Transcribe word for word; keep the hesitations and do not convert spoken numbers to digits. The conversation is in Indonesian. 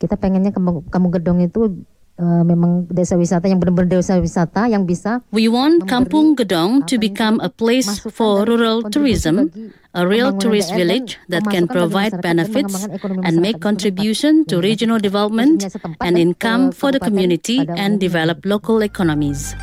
Kita pengennya Kampung, Kampung Gedong itu uh, memang desa wisata yang benar-benar desa wisata yang bisa. We want Kampung Gedong to become a place for rural tourism, a real tourist village that can provide benefits and make contribution to regional development and income for the community and develop local economies.